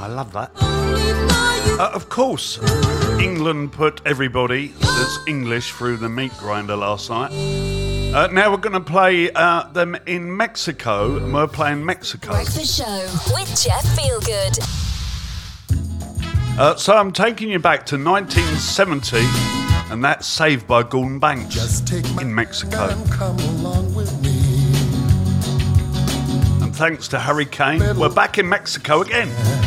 love that. Of course, England put everybody that's English through the meat grinder last night. Now we're going to play them in Mexico, and we're playing Mexico. Breakfast Show with Jeff Feelgood. So I'm taking you back to 1970, and that's Saved by Gordon Banks in Mexico. And thanks to Harry Kane, we're back in Mexico again.